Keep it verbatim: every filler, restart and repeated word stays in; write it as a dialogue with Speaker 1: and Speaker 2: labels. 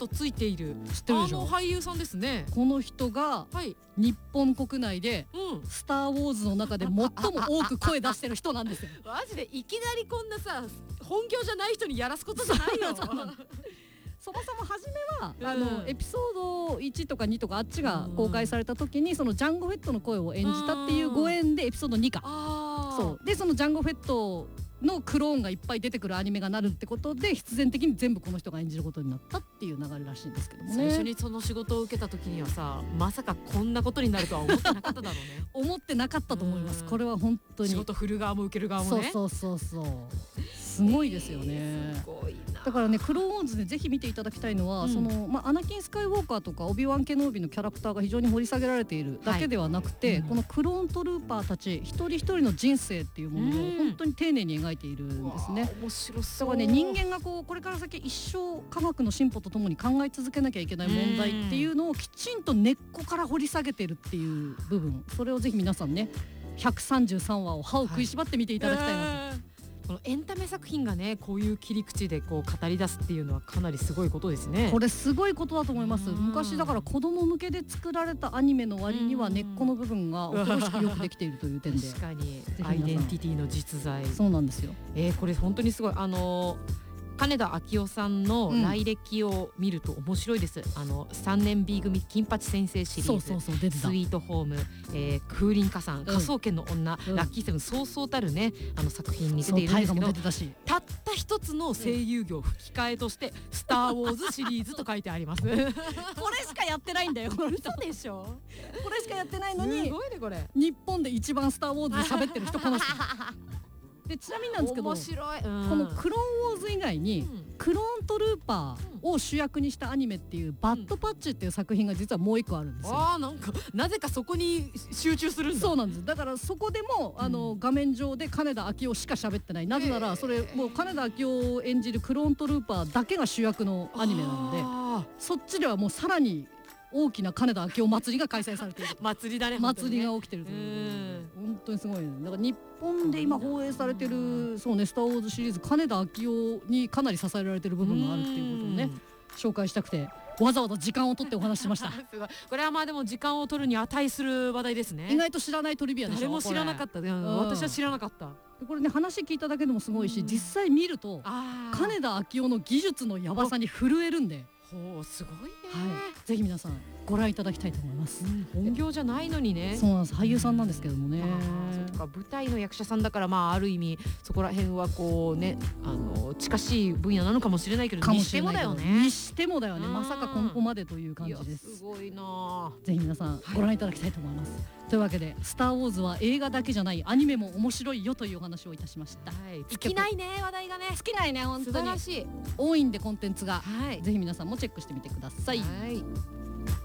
Speaker 1: とついている
Speaker 2: 知ってるでしょ。
Speaker 1: あの俳優さんですね。
Speaker 2: この人が
Speaker 1: はい
Speaker 2: 日本国内で
Speaker 1: うん
Speaker 2: スター・ウォーズの中で最も多く声出してる人なんですよ。
Speaker 1: マジでいきなりこんなさ本業じゃない人にやらすことじゃないよ。
Speaker 2: そうなのそもそも初めは、
Speaker 1: うん
Speaker 2: あのエピソードいちとかにとかあっちが公開された時にそのジャンゴフェットの声を演じたっていうご縁でエピソードにか
Speaker 1: あ
Speaker 2: そうでそのジャンゴフェットのクローンがいっぱい出てくるアニメがなるってことで必然的に全部この人が演じることになったっていう流れらしいんですけどもね。
Speaker 1: 最初にその仕事を受けた時にはさまさかこんなことになるとは思ってなかっただろうね。
Speaker 2: 思ってなかったと思います
Speaker 1: うん
Speaker 2: これは本当に
Speaker 1: 仕事振る側も受ける側もね。
Speaker 2: そうそうそうそうすごいですよね。
Speaker 1: すごいな。
Speaker 2: だからねクローンウォーズでぜひ見ていただきたいのは、
Speaker 1: うん
Speaker 2: そのまあ、アナキン・スカイウォーカーとかオビワン・ケノービのキャラクターが非常に掘り下げられているだけではなくて、
Speaker 1: はいうん
Speaker 2: このクローントルーパーたち一人一人の人生っていうものを
Speaker 1: うん
Speaker 2: 本当に丁寧に描いているんですね。
Speaker 1: 面白そう。
Speaker 2: だからね人間がこうこれから先一生科学の進歩とともに考え続けなきゃいけない問題っていうのをきちんと根っこから掘り下げてるっていう部分それをぜひ皆さんねひゃくさんじゅうさんわを歯を食いしばって見ていただきたいなと、
Speaker 1: えーこのエンタメ作品がねこういう切り口でこう語り出すっていうのはかなりすごいことですね。
Speaker 2: これすごいことだと思います。
Speaker 1: うん
Speaker 2: 昔だから子供向けで作られたアニメの割には根っこの部分が恐ろしくよくできているという点で
Speaker 1: 確かに
Speaker 2: ひ皆さん
Speaker 1: アイデンティティの実在。
Speaker 2: そうなんですよ。
Speaker 1: えー、これ本当にすごいあのー金田明夫さんの来歴を見ると面白いです、うん、あのさんねん B 組金八先生シリーズ
Speaker 2: そうそうそう出てた
Speaker 1: スイートホーム、えー、空林火山、科捜研の女、
Speaker 2: うん、
Speaker 1: ラッキーセブンそうそうたるねあの作品に出ているんですけどたった一つの声優業吹き替えとして「スター・ウォーズ」シリーズと書いてありますこれし
Speaker 2: かやってないんだよこの人
Speaker 1: 嘘でしょ。
Speaker 2: これしかやってないのに
Speaker 1: すごいねこれ
Speaker 2: 日本で一番「スター・ウォーズ」で喋ってる人この人でちなみになんですけど
Speaker 1: 面白い、うん、
Speaker 2: この「クローンウォーズ」以外に、うんクローントルーパーを主役にしたアニメっていうバッドパッチっていう作品が実はもう一個あるんですよ。
Speaker 1: あーなんかなぜかそこに集中するんだ。
Speaker 2: そうなんです。だからそこでもあの、うん、画面上で金田明夫しか喋ってない。なぜならそれもう金田明夫を演じるクローントルーパーだけが主役のアニメなのでそっちではもうさらに大きな金田明夫祭りが開催されている
Speaker 1: 祭りだね
Speaker 2: 祭りが起きてるという本当にすごい、ね、だから日本で今放映されてるそうねスター・ウォーズシリーズ金田明夫にかなり支えられてる部分があるっていうことをね紹介したくてわざわざ時間を取ってお話ししました
Speaker 1: すごいこれはまあでも時間を取るに値する話題ですね。
Speaker 2: 意外と知らないトリビアでしょ。
Speaker 1: 誰も知らなかった、うん、私は知らなかった。
Speaker 2: これね話聞いただけでもすごいし実際見ると金田明夫の技術のやばさに震えるんで
Speaker 1: ほうすごいね、
Speaker 2: はい、ぜひ皆さんご覧いただきたいと思います、
Speaker 1: うん、本業じゃないのにね。
Speaker 2: そうなんです俳優さんなんですけどもね、
Speaker 1: そっか舞台の役者さんだからまあある意味そこら辺はこうねあの近しい分野なのかもしれないけどにしてもだよね
Speaker 2: にしてもだよねまさかここまでという感じです。
Speaker 1: すごいな。
Speaker 2: ぜひ皆さんご覧いただきたいと思います、はい、というわけでスター・ウォーズは映画だけじゃないアニメも面白いよというお話をいたしました、
Speaker 1: はい、尽きないね話題がね
Speaker 2: 尽きないね本当に
Speaker 1: 素晴らしい
Speaker 2: 多いんでコンテンツが、
Speaker 1: はい、
Speaker 2: ぜひ皆さんもチェックしてみてください。
Speaker 1: はい。